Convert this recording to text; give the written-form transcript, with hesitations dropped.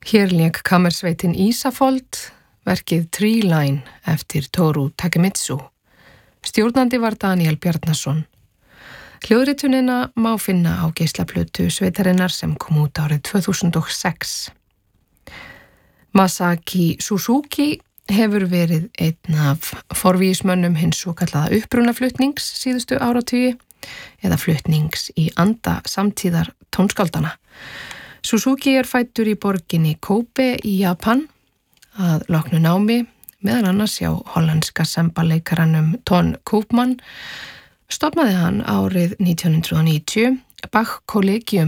Hér lék kammersveitin Ísafold, verkið Tree Line eftir Toru Takemitsu. Stjórnandi var Daniel Bjarnason. Hljóðritunina má finna á geislaplötu sveitarinnar sem kom út árið 2006. Masaki Suzuki hefur verið einn af forvígismönnum hins svo kallaða upprunaflutnings síðustu áratugi eða flutnings í anda samtíðar tónskáldana. Suzuki fæddur í borginni Kobe í Japan að loknu námi, meðal annars hjá hollenska sembaleikaranum Ton Koopman. Stofnaði hann árið 1990 Bach Collegium